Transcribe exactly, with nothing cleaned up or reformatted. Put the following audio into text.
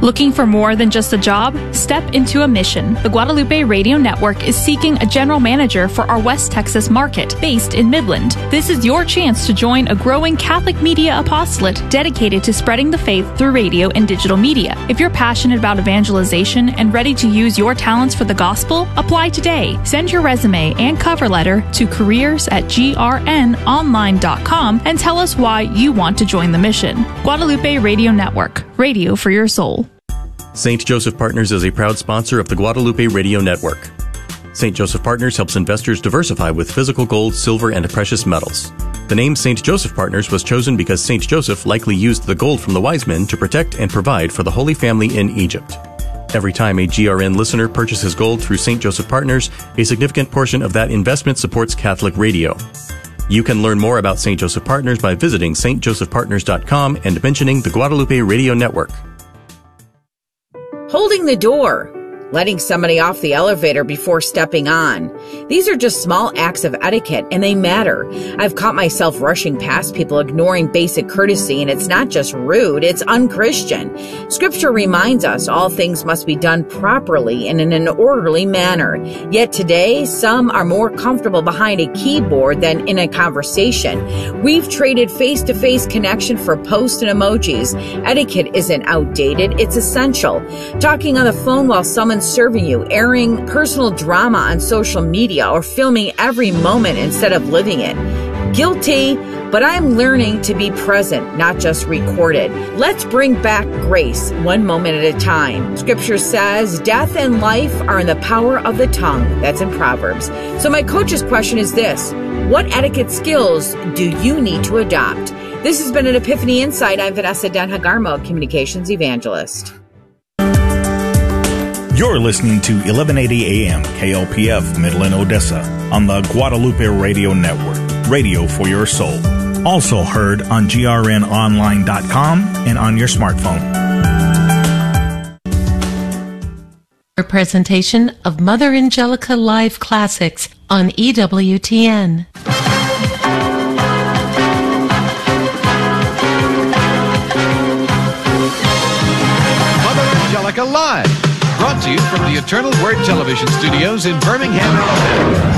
Looking for more than just a job? Step into a mission. The Guadalupe Radio Network is seeking a general manager for our West Texas market, based in Midland. This is your chance to join a growing Catholic media apostolate dedicated to spreading the faith through radio and digital media. If you're passionate about evangelization and ready to use your talents for the gospel, apply today. Send your resume and cover letter to careers at g r n online dot com and tell us why you want to join the mission. Guadalupe Radio Network. Radio for your soul. Saint Joseph Partners is a proud sponsor of the Guadalupe Radio Network. Saint Joseph Partners helps investors diversify with physical gold, silver, and precious metals. The name Saint Joseph Partners was chosen because Saint Joseph likely used the gold from the wise men to protect and provide for the Holy Family in Egypt. Every time a G R N listener purchases gold through Saint Joseph Partners, a significant portion of that investment supports Catholic radio. You can learn more about Saint Joseph Partners by visiting s t joseph partners dot com and mentioning the Guadalupe Radio Network. Holding the door, letting somebody off the elevator before stepping on. These are just small acts of etiquette, and they matter. I've caught myself rushing past people, ignoring basic courtesy, and it's not just rude, it's unchristian. Scripture reminds us all things must be done properly and in an orderly manner. Yet today, some are more comfortable behind a keyboard than in a conversation. We've traded face-to-face connection for posts and emojis. Etiquette isn't outdated, it's essential. Talking on the phone while someone's serving you, airing personal drama on social media, or filming every moment instead of living it. Guilty, but I'm learning to be present, not just recorded. Let's bring back grace one moment at a time. Scripture says, death and life are in the power of the tongue. That's in Proverbs. So my coach's question is this: what etiquette skills do you need to adopt? This has been an Epiphany Insight. I'm Vanessa Den Hagarmo, Communications Evangelist. You're listening to eleven eighty A M K L P F Midland, Odessa on the Guadalupe Radio Network, radio for your soul. Also heard on g r n online dot com and on your smartphone. A presentation of Mother Angelica Live Classics on E W T N. Mother Angelica Live. Brought to you from the Eternal Word Television Studios in Birmingham, Alabama.